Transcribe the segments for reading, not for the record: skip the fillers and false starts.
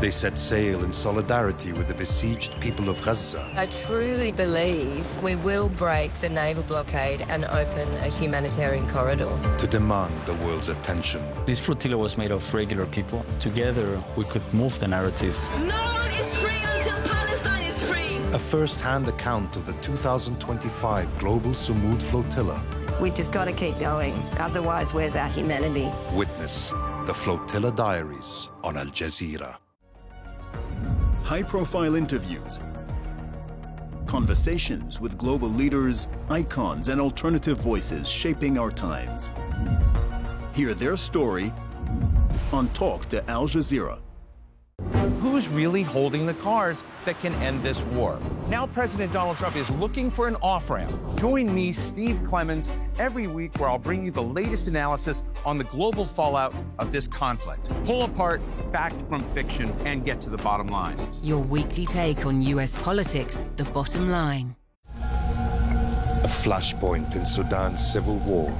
They set sail in solidarity with the besieged people of Gaza. I truly believe we will break the naval blockade and open a humanitarian corridor. To demand the world's attention. This flotilla was made of regular people. Together, we could move the narrative. No one is free until Palestine is free. A first-hand account of the 2025 Global Sumud Flotilla. We just gotta keep going, otherwise where's our humanity? Witness the Flotilla Diaries on Al Jazeera. High-profile interviews, conversations with global leaders, icons, and alternative voices shaping our times. Hear their story on Talk to Al Jazeera. Who's really holding the cards that can end this war? Now President Donald Trump is looking for an off-ramp. Join me, Steve Clemons, every week where I'll bring you the latest analysis on the global fallout of this conflict. Pull apart fact from fiction and get to the bottom line. Your weekly take on US politics, The Bottom Line. A flashpoint in Sudan's civil war.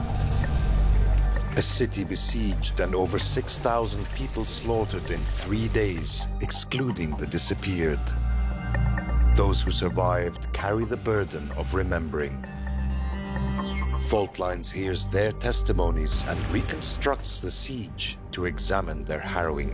A city besieged and over 6,000 people slaughtered in 3 days, excluding the disappeared. Those who survived carry the burden of remembering. Fault Lines hears their testimonies and reconstructs the siege to examine their harrowing